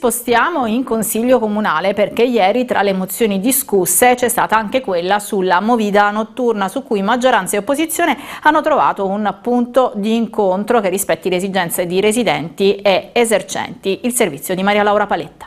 spostiamo in Consiglio Comunale perché ieri tra le mozioni discusse c'è stata anche quella sulla movida notturna, su cui maggioranza e opposizione hanno trovato un punto di incontro che rispetti le esigenze di residenti e esercenti il servizio. Di Maria Laura Paletta.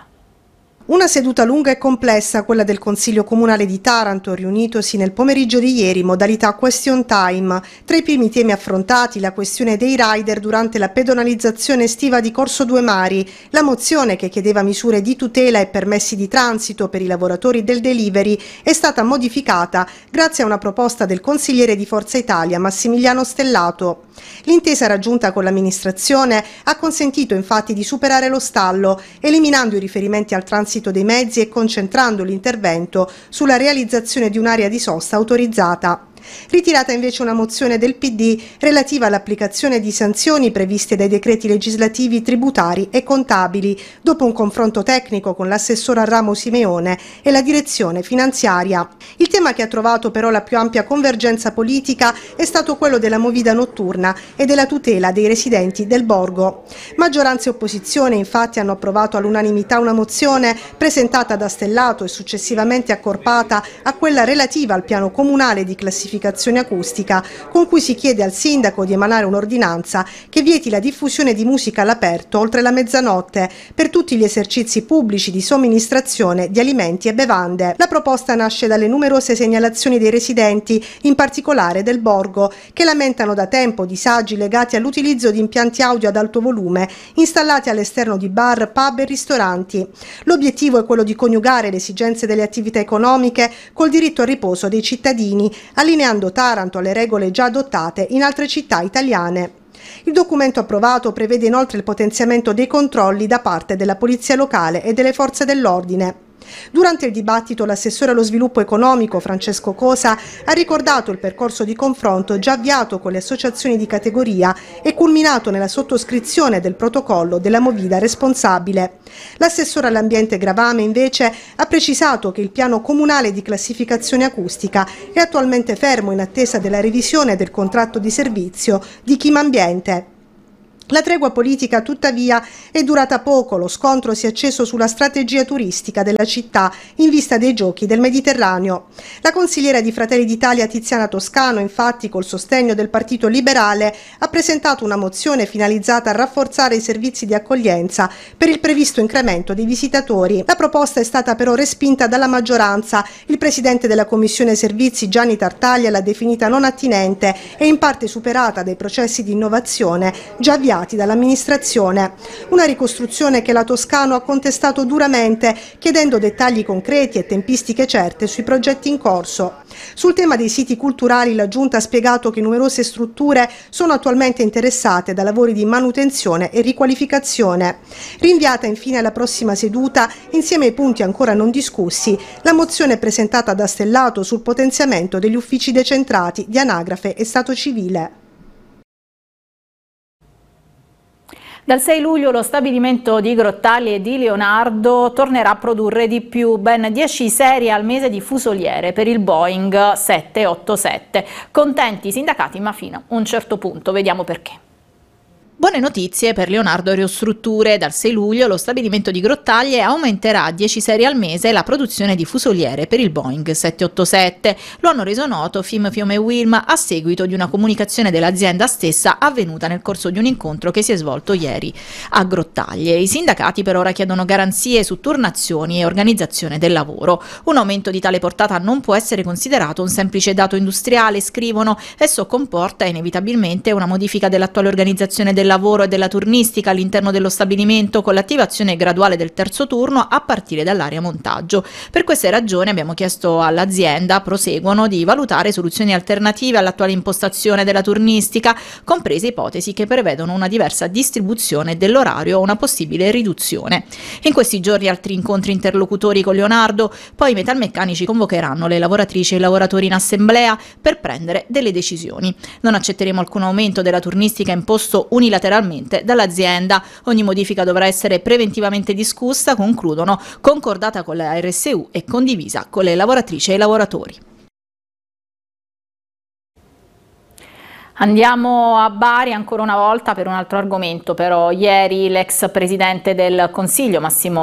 Una seduta lunga e complessa, quella del Consiglio Comunale di Taranto, riunitosi nel pomeriggio di ieri, modalità question time. Tra i primi temi affrontati la questione dei rider durante la pedonalizzazione estiva di Corso Due Mari, la mozione che chiedeva misure di tutela e permessi di transito per i lavoratori del delivery è stata modificata grazie a una proposta del consigliere di Forza Italia Massimiliano Stellato. L'intesa raggiunta con l'amministrazione ha consentito infatti di superare lo stallo, eliminando i riferimenti al transito dei mezzi e concentrando l'intervento sulla realizzazione di un'area di sosta autorizzata. Ritirata invece una mozione del PD relativa all'applicazione di sanzioni previste dai decreti legislativi tributari e contabili, dopo un confronto tecnico con l'assessore al ramo Simeone e la direzione finanziaria. Il tema che ha trovato però la più ampia convergenza politica è stato quello della movida notturna e della tutela dei residenti del borgo. Maggioranza e opposizione infatti hanno approvato all'unanimità una mozione presentata da Stellato e successivamente accorpata a quella relativa al piano comunale di classificazione acustica, con cui si chiede al sindaco di emanare un'ordinanza che vieti la diffusione di musica all'aperto oltre la mezzanotte per tutti gli esercizi pubblici di somministrazione di alimenti e bevande. La proposta nasce dalle numerose segnalazioni dei residenti, in particolare del borgo, che lamentano da tempo disagi legati all'utilizzo di impianti audio ad alto volume installati all'esterno di bar, pub e ristoranti. L'obiettivo è quello di coniugare le esigenze delle attività economiche col diritto al riposo dei cittadini, allineando Taranto alle regole già adottate in altre città italiane. Il documento approvato prevede inoltre il potenziamento dei controlli da parte della Polizia Locale e delle Forze dell'Ordine. Durante il dibattito l'assessore allo sviluppo economico Francesco Cosa ha ricordato il percorso di confronto già avviato con le associazioni di categoria e culminato nella sottoscrizione del protocollo della movida responsabile. L'assessore all'ambiente Gravame invece ha precisato che il piano comunale di classificazione acustica è attualmente fermo in attesa della revisione del contratto di servizio di Chimambiente. La tregua politica, tuttavia, è durata poco. Lo scontro si è acceso sulla strategia turistica della città in vista dei Giochi del Mediterraneo. La consigliera di Fratelli d'Italia Tiziana Toscano, infatti, col sostegno del Partito Liberale, ha presentato una mozione finalizzata a rafforzare i servizi di accoglienza per il previsto incremento dei visitatori. La proposta è stata però respinta dalla maggioranza. Il presidente della Commissione Servizi, Gianni Tartaglia, l'ha definita non attinente e in parte superata dai processi di innovazione già avviati dall'amministrazione. Una ricostruzione che la Toscano ha contestato duramente, chiedendo dettagli concreti e tempistiche certe sui progetti in corso. Sul tema dei siti culturali la Giunta ha spiegato che numerose strutture sono attualmente interessate da lavori di manutenzione e riqualificazione. Rinviata infine alla prossima seduta, insieme ai punti ancora non discussi, la mozione presentata da Stellato sul potenziamento degli uffici decentrati di anagrafe e stato civile. Dal 6 luglio lo stabilimento di Grottaglie e di Leonardo tornerà a produrre di più, ben 10 serie al mese di fusoliere per il Boeing 787. Contenti i sindacati, ma fino a un certo punto, vediamo perché. Buone notizie per Leonardo Aerostrutture. Dal 6 luglio lo stabilimento di Grottaglie aumenterà a 10 serie al mese la produzione di fusoliere per il Boeing 787. Lo hanno reso noto FIM, FIOM e WILM a seguito di una comunicazione dell'azienda stessa avvenuta nel corso di un incontro che si è svolto ieri a Grottaglie. I sindacati per ora chiedono garanzie su turnazioni e organizzazione del lavoro. Un aumento di tale portata non può essere considerato un semplice dato industriale, scrivono. Esso comporta inevitabilmente una modifica dell'attuale organizzazione del lavoro e della turnistica all'interno dello stabilimento, con l'attivazione graduale del terzo turno a partire dall'area montaggio. Per queste ragioni abbiamo chiesto all'azienda, proseguono, di valutare soluzioni alternative all'attuale impostazione della turnistica, comprese ipotesi che prevedono una diversa distribuzione dell'orario o una possibile riduzione. In questi giorni altri incontri interlocutori con Leonardo, poi i metalmeccanici convocheranno le lavoratrici e i lavoratori in assemblea per prendere delle decisioni. Non accetteremo alcun aumento della turnistica imposto unilateralmente dall'azienda. Ogni modifica dovrà essere preventivamente discussa, concludono, concordata con la RSU e condivisa con le lavoratrici e i lavoratori. Andiamo a Bari ancora una volta per un altro argomento, però ieri l'ex presidente del Consiglio Massimo